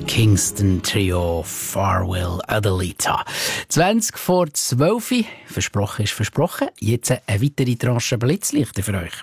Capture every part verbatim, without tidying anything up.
Kingston Trio, Farewell Adelita. zwanzig vor zwölf, versprochen ist versprochen. Jetzt eine weitere Tranche Blitzlichter für euch.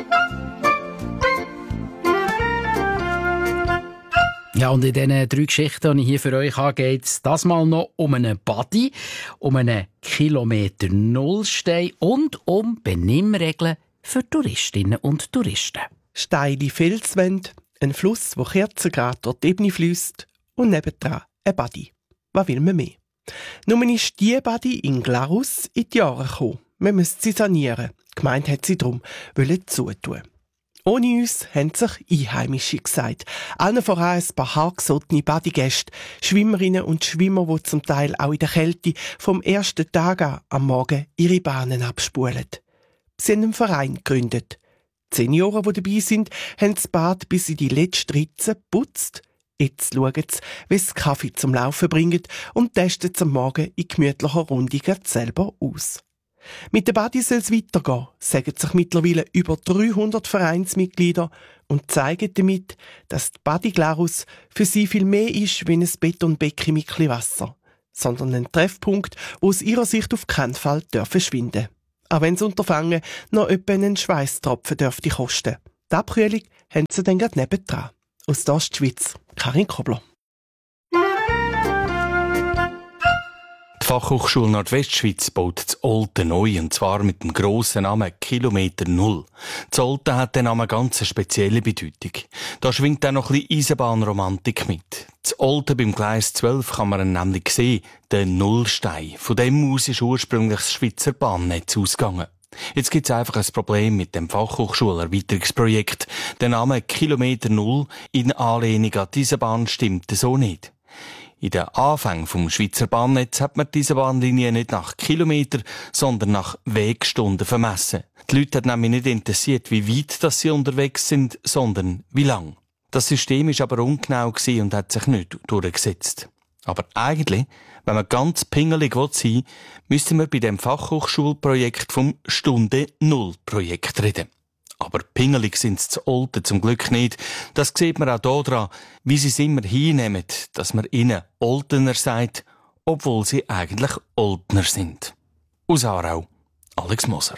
Ja, und in diesen drei Geschichten, die ich hier für euch habe, geht es das mal noch um einen Buddy, um einen Kilometer Nullstein und um Benimmregeln für Touristinnen und Touristen. Steile Felswände, ein Fluss, der kerzengerade durch die Ebene fliesst und nebendran ein Buddy. Was will man mehr? Nun ist die Buddy in Glarus in die Jahre gekommen. Man müsste sie sanieren. Gemeint hat sie darum, wollen zutun. Ohne uns haben sich Einheimische gesagt. Allen voran ein paar hartgesottene Badegäste, Schwimmerinnen und Schwimmer, die zum Teil auch in der Kälte vom ersten Tag an am Morgen ihre Bahnen abspulen. Sie haben einen Verein gegründet. Die Senioren, die dabei sind, haben das Bad bis in die letzte Ritze geputzt. Jetzt schauen sie, wie sie Kaffee zum Laufen bringen und testen es am Morgen in gemütlicher Runde selber aus. Mit den Badi soll es weitergehen, sagen sich mittlerweile über dreihundert Vereinsmitglieder und zeigen damit, dass die Badi Glarus für sie viel mehr ist wie ein Betonbecken mit etwas Wasser, sondern ein Treffpunkt, wo aus ihrer Sicht auf keinen Fall verschwinden dürfen. Auch wenn das Unterfangen noch etwa einen Schweisstropfen dürfte kosten. Die Abkühlung haben sie dann gerade nebendran. Aus der Ostschweiz, Karin Kobler. Die Fachhochschule Nordwestschweiz baut das Olten neu, und zwar mit dem grossen Namen Kilometer Null. Das Olten hat den Namen ganz eine spezielle Bedeutung. Da schwingt auch noch ein bisschen Eisenbahnromantik mit. Das Olten beim Gleis zwölf kann man nämlich sehen, den Nullstein. Von dem aus ist ursprünglich das Schweizer Bahnnetz ausgegangen. Jetzt gibt es einfach ein Problem mit dem Fachhochschulerweiterungsprojekt. Der Name Kilometer Null in Anlehnung an diese Bahn stimmt so nicht. In den Anfängen vom Schweizer Bahnnetz hat man diese Bahnlinie nicht nach Kilometer, sondern nach Wegstunden vermessen. Die Leute hat nämlich nicht interessiert, wie weit das sie unterwegs sind, sondern wie lang. Das System ist aber ungenau gewesen und hat sich nicht durchgesetzt. Aber eigentlich, wenn man ganz pingelig sein will, müsste man bei dem Fachhochschulprojekt vom Stunde-Null-Projekt reden. Aber pingelig sind sie zu Olten zum Glück nicht. Das sieht man auch daran, wie sie es immer hinnehmen, dass man ihnen Oltener sagt, obwohl sie eigentlich Oltner sind. Aus Aarau, Alex Moser.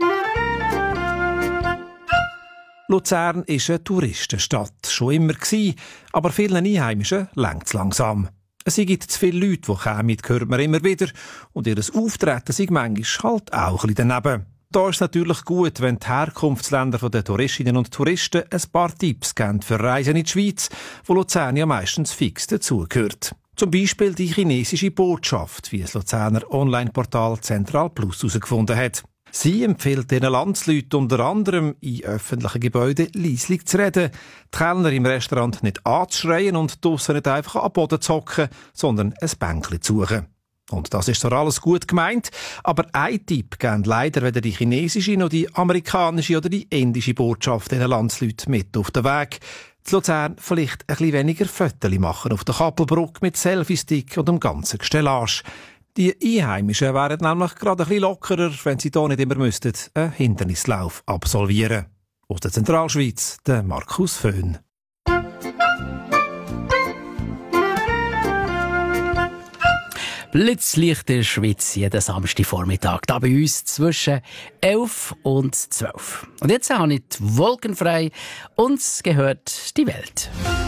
Luzern ist eine Touristenstadt, schon immer gewesen, aber vielen Einheimischen längt's langsam. Es gibt zu viele Leute, die kommen, hört man immer wieder, und ihr Auftreten sei manchmal halt auch ein bisschen daneben. Da ist es natürlich gut, wenn die Herkunftsländer der Touristinnen und Touristen ein paar Tipps geben für Reisen in die Schweiz, wo Luzern ja meistens fix dazugehört. Zum Beispiel die chinesische Botschaft, wie das Luzerner Online-Portal Central Plus herausgefunden hat. Sie empfiehlt den Landsleuten unter anderem, in öffentlichen Gebäuden leislich zu reden, die Kellner im Restaurant nicht anzuschreien und draussen nicht einfach am Boden zu hocken, sondern ein Bänkchen zu suchen. Und das ist zwar alles gut gemeint, aber ein Tipp geben leider weder die chinesische noch die amerikanische oder die indische Botschaft den Landsleuten mit auf den Weg. Zu Luzern vielleicht ein bisschen weniger Fotos machen auf der Kappelbrücke mit Selfie-Stick und dem ganzen Gestellage. Die Einheimischen wären nämlich gerade ein bisschen lockerer, wenn sie hier nicht immer müssten, einen Hindernislauf absolvieren. Aus der Zentralschweiz, der Markus Föhn. Blitzlicht in der Schweiz jeden Samstagvormittag. Da bei uns zwischen elf und zwölf. Und jetzt habe ich die Wolkenfrei und es gehört die Welt.